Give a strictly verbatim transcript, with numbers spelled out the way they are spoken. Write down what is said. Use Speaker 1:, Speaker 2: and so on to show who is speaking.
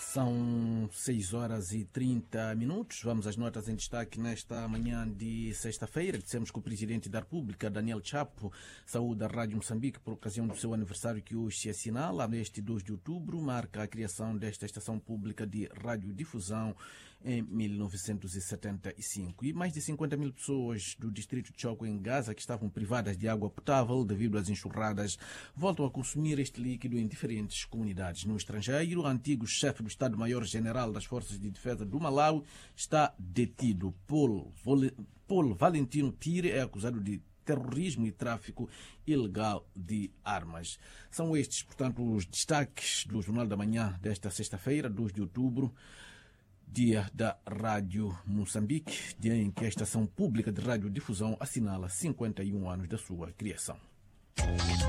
Speaker 1: São seis horas e trinta minutos. Vamos às notas em destaque nesta manhã de sexta-feira. Dissemos que o Presidente da República, Daniel Chapo, saúda a Rádio Moçambique por ocasião do seu aniversário que hoje se assinala. Neste dois de outubro, marca a criação desta estação pública de radiodifusão em mil novecentos e setenta e cinco. E mais de cinquenta mil pessoas do distrito de Choco, em Gaza, que estavam privadas de água potável devido às enxurradas, voltam a consumir este líquido em diferentes comunidades. No estrangeiro, o antigo chefe do Estado-Maior-General das Forças de Defesa do Malawi está detido. Paul, Paul Valentino Tire é acusado de terrorismo e tráfico ilegal de armas. São estes, portanto, os destaques do Jornal da Manhã desta sexta-feira, dois de outubro, dia da Rádio Moçambique, dia em que a estação pública de radiodifusão assinala cinquenta e um anos da sua criação.